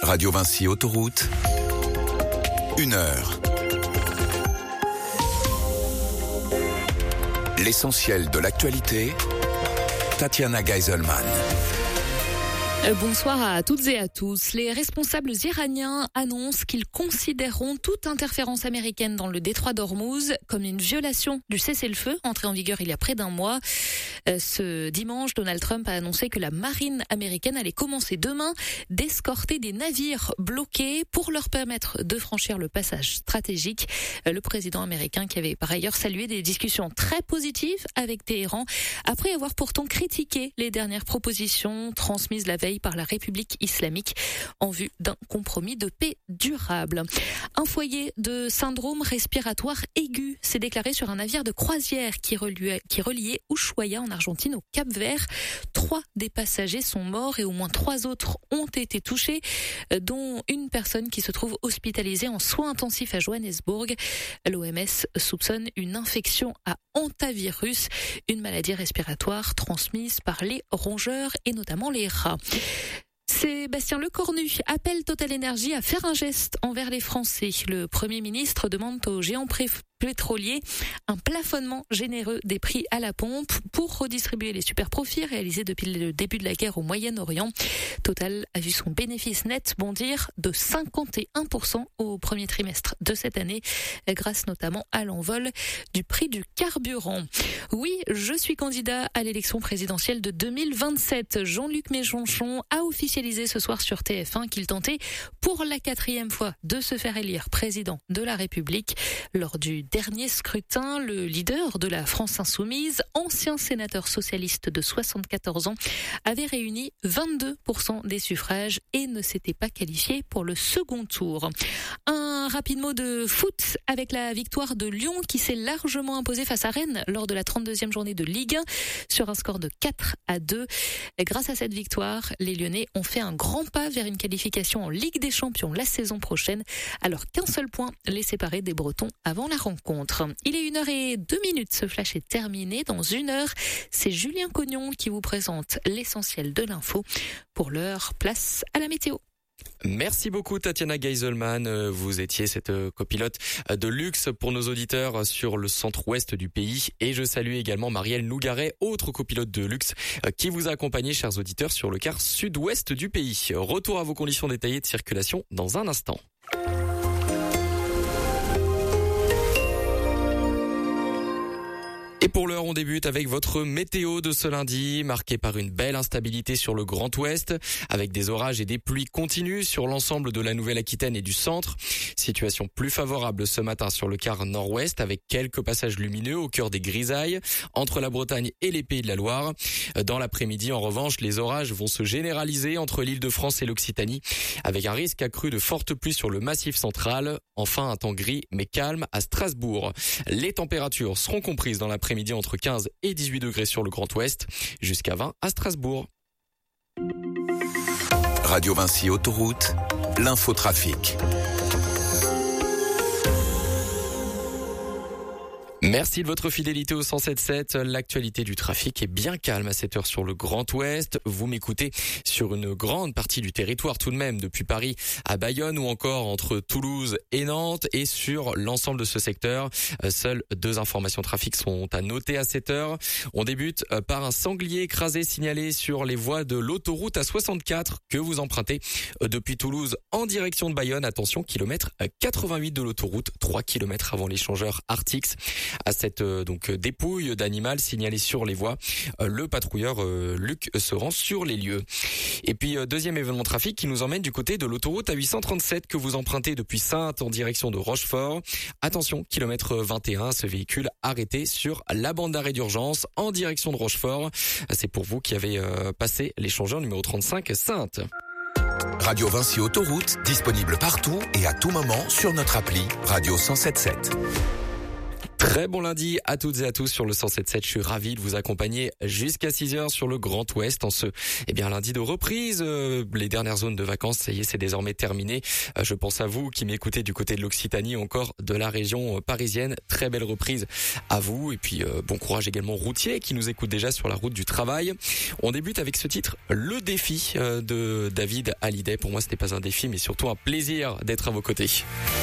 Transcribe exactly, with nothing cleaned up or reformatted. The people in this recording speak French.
Radio Vinci Autoroute, une heure. L'essentiel de l'actualité, Tatiana Geiselman. Bonsoir à toutes et à tous. Les responsables iraniens annoncent qu'ils considéreront toute interférence américaine dans le détroit d'Ormuz comme une violation du cessez-le-feu entré en vigueur il y a près d'un mois. Ce dimanche, Donald Trump a annoncé que la marine américaine allait commencer demain d'escorter des navires bloqués pour leur permettre de franchir le passage stratégique. Le président américain, qui avait par ailleurs salué des discussions très positives avec Téhéran, après avoir pourtant critiqué les dernières propositions transmises la veille par la République islamique en vue d'un compromis de paix durable. Un foyer de syndrome respiratoire aigu s'est déclaré sur un navire de croisière qui reliait, qui reliait Ushuaia en Argentine au Cap-Vert. Trois des passagers sont morts et au moins trois autres ont été touchés, dont une personne qui se trouve hospitalisée en soins intensifs à Johannesburg. L'O M S soupçonne une infection à hantavirus, une maladie respiratoire transmise par les rongeurs et notamment les rats. Sébastien Lecornu appelle Total Energy à faire un geste envers les Français. Le Premier ministre demande aux géants pré- pétroliers un plafonnement généreux des prix à la pompe pour redistribuer les super profits réalisés depuis le début de la guerre au Moyen-Orient. Total a vu son bénéfice net bondir de cinquante et un pour cent au premier trimestre de cette année, grâce notamment à l'envol du prix du carburant. Oui, je suis candidat à l'élection présidentielle de deux mille vingt-sept. Jean-Luc Mélenchon a officialisé ce soir sur T F un qu'il tentait pour la quatrième fois de se faire élire président de la République. Lors du dernier scrutin, le leader de la France Insoumise, ancien sénateur socialiste de soixante-quatorze ans, avait réuni vingt-deux pour cent des suffrages et ne s'était pas qualifié pour le second tour. Un rapide mot de foot avec la victoire de Lyon qui s'est largement imposée face à Rennes lors de la trente-deuxième journée de Ligue un sur un score de quatre à deux. Grâce à cette victoire, les Lyonnais ont fait un grand pas vers une qualification en Ligue des Champions la saison prochaine, alors qu'un seul point les séparait des Bretons avant la rencontre. Il est une heure et deux minutes, ce flash est terminé. Dans une heure, c'est Julien Cognon qui vous présente l'essentiel de l'info. Pour l'heure, place à la météo. Merci beaucoup Tatiana Geiselman, vous étiez cette copilote de luxe pour nos auditeurs sur le centre-ouest du pays et je salue également Marielle Nougaret, autre copilote de luxe qui vous a accompagné, chers auditeurs, sur le quart sud-ouest du pays. Retour à vos conditions détaillées de circulation dans un instant. Et pour l'heure, on débute avec votre météo de ce lundi, marqué par une belle instabilité sur le Grand Ouest, avec des orages et des pluies continues sur l'ensemble de la Nouvelle-Aquitaine et du centre. Situation plus favorable ce matin sur le quart nord-ouest, avec quelques passages lumineux au cœur des grisailles, entre la Bretagne et les Pays de la Loire. Dans l'après-midi, en revanche, les orages vont se généraliser entre l'Île-de-France et l'Occitanie, avec un risque accru de fortes pluies sur le Massif central. Enfin, un temps gris mais calme à Strasbourg. Les températures seront comprises dans l'après-midi midi entre quinze et dix-huit degrés sur le Grand Ouest, jusqu'à vingt à Strasbourg. Radio Vinci Autoroute, l'infotrafic. Merci de votre fidélité au cent sept sept. L'actualité du trafic est bien calme à cette heure sur le Grand Ouest. Vous m'écoutez sur une grande partie du territoire tout de même, depuis Paris à Bayonne ou encore entre Toulouse et Nantes. Et sur l'ensemble de ce secteur, seules deux informations trafic sont à noter à cette heure. On débute par un sanglier écrasé signalé sur les voies de l'autoroute A soixante-quatre que vous empruntez depuis Toulouse en direction de Bayonne. Attention, kilomètre quatre-vingt-huit de l'autoroute, trois kilomètres avant l'échangeur Artix. À cette euh, donc dépouille d'animal signalée sur les voies, euh, le patrouilleur euh, Luc se rend sur les lieux. Et puis euh, deuxième événement trafic qui nous emmène du côté de l'autoroute A huit cent trente-sept que vous empruntez depuis Saintes en direction de Rochefort. Attention, kilomètre vingt et un, ce véhicule arrêté sur la bande d'arrêt d'urgence en direction de Rochefort. C'est pour vous qui avez euh, passé l'échangeur numéro trente-cinq Saintes. Radio Vinci Autoroute, disponible partout et à tout moment sur notre appli Radio cent soixante-dix-sept. Très bon lundi à toutes et à tous sur le cent sept virgule sept. Je suis ravi de vous accompagner jusqu'à six heures sur le Grand Ouest en ce eh bien lundi de reprise. Euh, les dernières zones de vacances, ça y est, c'est désormais terminé. Euh, je pense à vous qui m'écoutez du côté de l'Occitanie, encore de la région parisienne. Très belle reprise à vous. Et puis euh, bon courage également aux routiers qui nous écoutent déjà sur la route du travail. On débute avec ce titre, Le Défi euh, de David Hallyday. Pour moi, ce n'est pas un défi, mais surtout un plaisir d'être à vos côtés.